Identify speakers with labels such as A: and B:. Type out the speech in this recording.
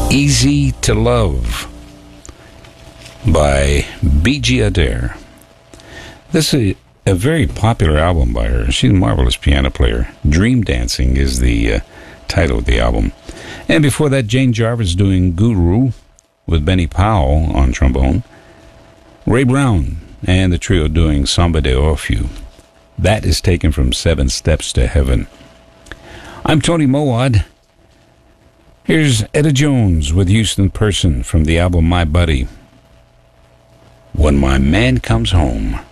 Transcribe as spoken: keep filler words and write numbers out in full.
A: Easy to Love by B G Adair. This is a, a very popular album by her. She's a marvelous piano player. Dream Dancing is the uh, title of the album. And before that, Jane Jarvis doing Guru with Benny Powell on trombone. Ray Brown and the trio doing Samba de Orfeu. That is taken from Seven Steps to Heaven. I'm Tony Mowad. Here's Etta Jones with Houston Person from the album My Buddy. When My Man Comes Home.